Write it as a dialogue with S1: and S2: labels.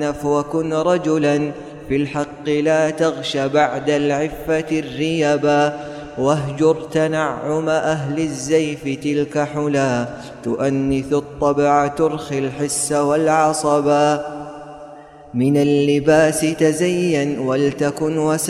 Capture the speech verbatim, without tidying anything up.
S1: وكن رجلا في الحق لا تغش بعد العفة الريبا، واهجر تنعم أهل الزيف تلك حلا تؤنث الطبع ترخي الحس والعصبا. من اللباس تزين ولتكن وسائل